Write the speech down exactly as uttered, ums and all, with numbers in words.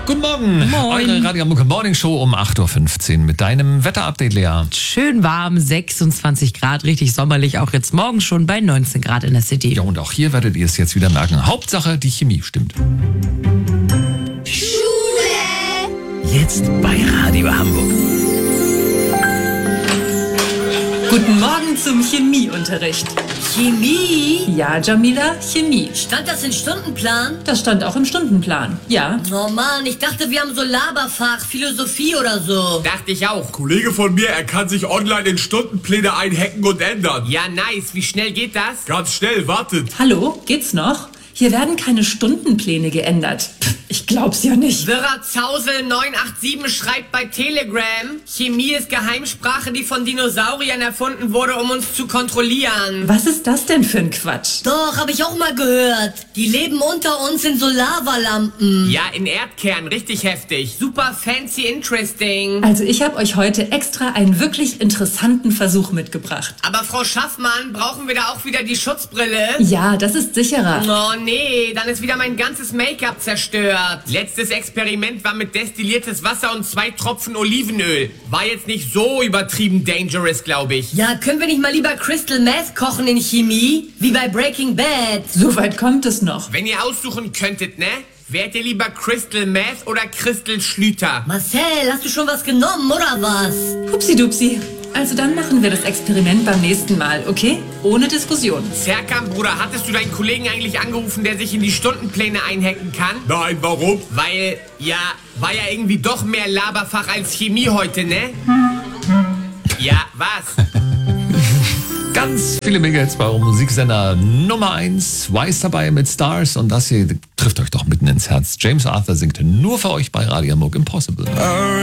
Guten Morgen. Moin. Eure Radio Hamburg Morning Show um acht Uhr fünfzehn mit deinem Wetterupdate, Lea. Schön warm, sechsundzwanzig Grad, richtig sommerlich, auch jetzt morgen schon bei neunzehn Grad in der City. Ja, und auch hier werdet ihr es jetzt wieder merken. Hauptsache, die Chemie stimmt. Schule! Jetzt bei Radio Hamburg. Guten Morgen zum Chemieunterricht. Chemie? Ja, Jamila, Chemie. Stand das im Stundenplan? Das stand auch im Stundenplan. Ja. Oh Mann, ich dachte, wir haben so Laberfach, Philosophie oder so. Dachte ich auch. Kollege von mir, er kann sich online in Stundenpläne einhacken und ändern. Ja, nice. Wie schnell geht das? Ganz schnell, wartet. Hallo, geht's noch? Hier werden keine Stundenpläne geändert. Pff, ich glaub's ja nicht. Wirrer Zausel neun acht sieben schreibt bei Telegram, Chemie ist Geheimsprache, die von Dinosauriern erfunden wurde, um uns zu kontrollieren. Was ist das denn für ein Quatsch? Doch, habe ich auch mal gehört. Die leben unter uns in so Lavalampen. Ja, in Erdkern, richtig heftig. Super fancy interesting. Also ich habe euch heute extra einen wirklich interessanten Versuch mitgebracht. Aber Frau Schaffmann, brauchen wir da auch wieder die Schutzbrille? Ja, das ist sicherer. Oh nee, dann ist wieder mein ganzes Make-up zerstört. Letztes Experiment war mit destilliertes Wasser und zwei Tropfen Olivenöl. War jetzt nicht so übertrieben dangerous, glaube ich. Ja, können wir nicht mal lieber Crystal Meth kochen in Chemie? Wie bei Breaking Bad. So weit kommt es noch. Wenn ihr aussuchen könntet, ne? Wärt ihr lieber Crystal Meth oder Crystal Schlüter? Marcel, hast du schon was genommen, oder was? Hupsi-dupsi. Also dann machen wir das Experiment beim nächsten Mal, okay? Ohne Diskussion. Serkan, Bruder, hattest du deinen Kollegen eigentlich angerufen, der sich in die Stundenpläne einhacken kann? Nein, warum? Weil, ja, war ja irgendwie doch mehr Laberfach als Chemie heute, ne? Ja, was? Ganz viele Mega-Hits bei eurem Musiksender Nummer eins. Wise dabei mit Stars. Und das hier trifft euch doch mitten ins Herz. James Arthur singt nur für euch bei Radio Hamburg Impossible.